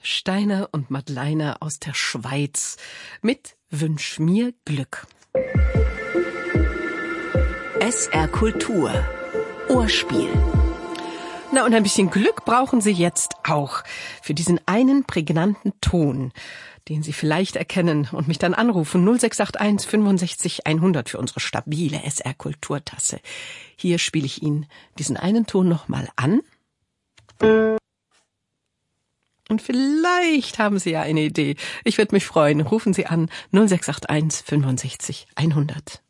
Steiner und Madleiner aus der Schweiz mit Wünsch mir Glück. SR Kultur Ohrspiel. Na, und ein bisschen Glück brauchen Sie jetzt auch für diesen einen prägnanten Ton, den Sie vielleicht erkennen und mich dann anrufen. 0681 65 100 für unsere stabile SR Kulturtasse. Hier spiele ich Ihnen diesen einen Ton nochmal an. Und vielleicht haben Sie ja eine Idee. Ich würde mich freuen. Rufen Sie an 0681 65 100.